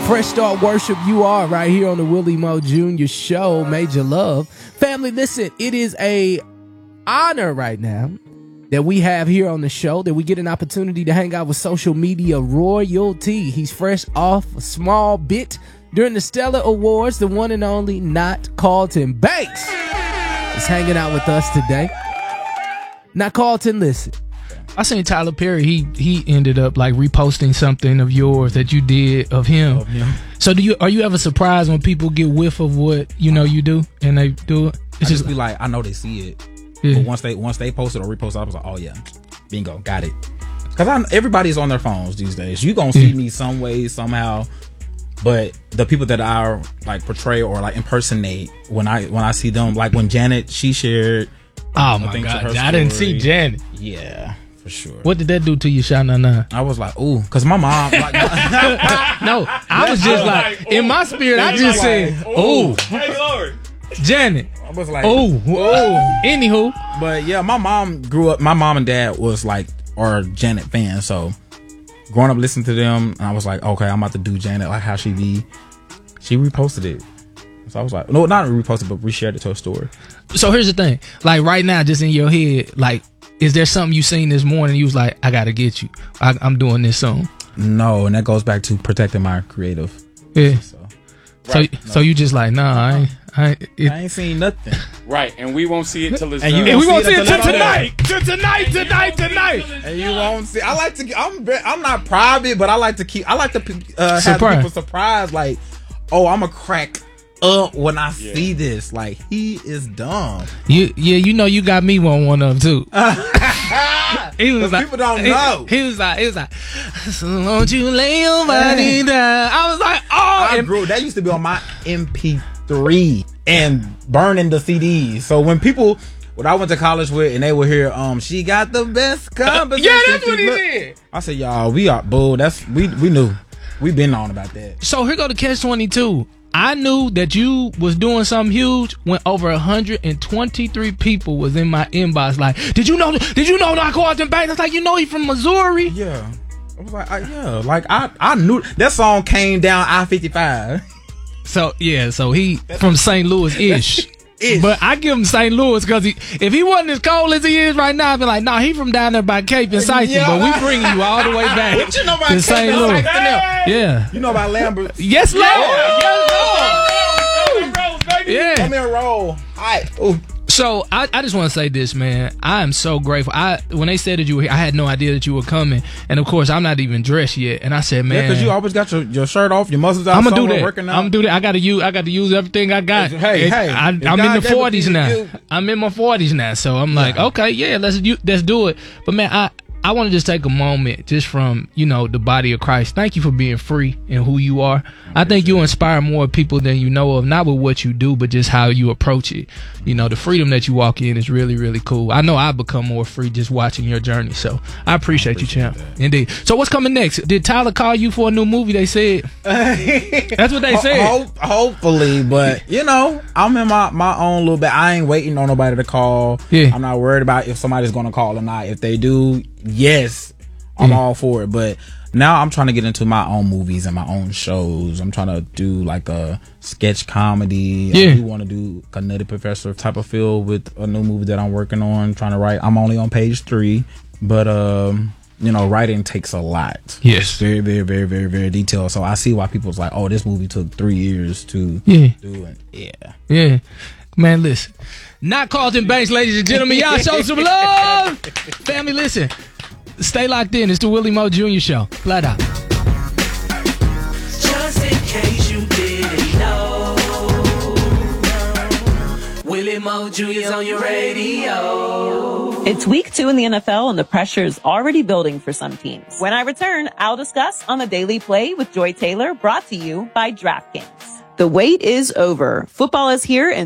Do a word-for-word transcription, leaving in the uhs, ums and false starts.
Fresh Start Worship, you are right here on the Willie Moe Junior Show, Major Love. Family, listen, it is a honor right now that we have here on the show, that we get an opportunity to hang out with social media royalty. He's fresh off a small bit during the Stellar Awards. The one and only Not Carlton Banks is hanging out with us today. Not Carlton, listen. I seen Tyler Perry. He he ended up like reposting something of yours that you did of him. Of him. So do you are you ever surprised when people get whiff of what you know you do and they do it? It's I just be like, I know they see it, yeah. But once they once they post it or repost it, I was like, oh yeah, bingo, got it. Because everybody's on their phones these days. You gonna see yeah. me some way somehow, but the people that I like portray or like impersonate when I when I see them, like when Janet she shared. Oh my god, I didn't see Janet. Yeah. For sure. What did that do to you, Sha Na Na? I was like, ooh, because my mom. Like, no, I was just like, like in my spirit, I just like, said, ooh, hey Lord, Janet. I was like, ooh, ooh. Anywho, but yeah, my mom grew up. My mom and dad was like, are Janet fans. So growing up listening to them, I was like, okay, I'm about to do Janet like how she be. She reposted it. So I was like, no, not reposted, but reshared it to her story. So here's the thing, like right now, just in your head, like. Is there something you seen this morning? You was like, I gotta get you. I, I'm doing this song. No, and that goes back to protecting my creative. Yeah. So, right. so, no. so you just like, nah, I, ain't, I, ain't, it, I ain't seen nothing. Right, and we won't see it till it's and done. You and we won't see it it till tonight. Till tonight, tonight, tonight. And you won't see. I like to. I'm. I'm not private, but I like to keep. I like to uh, have people surprised. Like, oh, I'm a crack. Up when I yeah. see this, like he is dumb. You yeah, you know you got me on one of them too. he was like, people don't know. He, he was like, he was like, so won't you lay your body down? I was like, oh, I grew. That used to be on my M P three and burning the C Ds. So when people, when I went to college with, and they would hear, um, she got the best conversation. Yeah, that's what he did. I said, y'all, we are bull. That's we we knew. We been on about that. So here go to catch twenty-two. I knew that you was doing something huge when over one hundred twenty-three people was in my inbox like, did you know, did you know Not Carlton Banks? I was like, you know he from Missouri? Yeah. I was like, I, yeah. Like, I, I knew that song came down I fifty-five. So, yeah, so he from Saint Louis-ish. Ish. But I give him Saint Louis because he, if he wasn't as cold as he is right now, I'd be like, nah, he from down there by Cape and Siton, yeah. But we bring you all the way back what you know about to Saint Louis. Hey. Yeah. You know about Lambert? Yes, Lord. Yeah. Yes, Lord. Yeah. Come here, roll. All right. Ooh. So I, I just want to say this, man. I am so grateful. I when they said that you were here, I had no idea that you were coming, and of course I'm not even dressed yet. And I said, man, yeah, because you always got your, your shirt off, your muscles out. I'm gonna do that. Working out. I'm gonna do that. I got to use. I got to use everything I got. Hey, it, hey. I, I'm in the forties now. Do. I'm in my forties now, so I'm like, yeah. okay, yeah, let's do, let's do it. But man, I. I want to just take a moment just from, you know, the body of Christ. Thank you for being free in who you are. I, I think you inspire more people than you know of, not with what you do, but just how you approach it. You know, the freedom that you walk in is really, really cool. I know I've become more free just watching your journey. So I appreciate, I appreciate you, champ. That. Indeed. So what's coming next? Did Tyler call you for a new movie? They said. That's what they said. Ho- hopefully, but you know, I'm in my, my own little bit. I ain't waiting on nobody to call. Yeah. I'm not worried about if somebody's going to call or not. If they do, yes, I'm mm. all for it. But now I'm trying to get into my own movies and my own shows. I'm trying to do like a sketch comedy. Yeah. I do want to do a Nutty Professor type of feel with a new movie that I'm working on, trying to write. I'm only on page three, but um, you know, writing takes a lot. Yes. It's very, very, very, very, very detailed. So I see why people's like, oh, this movie took three years to yeah. do it. Yeah. Yeah. Man, listen. Not Carlton Banks, ladies and gentlemen. Y'all show some love. Family, listen. Stay locked in. It's the Willie Moe Junior Show. Flat out. Just in case you didn't know, Willie Moe Junior's on your radio. It's week two in the N F L and the pressure's already building for some teams. When I return, I'll discuss on the Daily Play with Joy Taylor, brought to you by DraftKings. The wait is over. Football is here and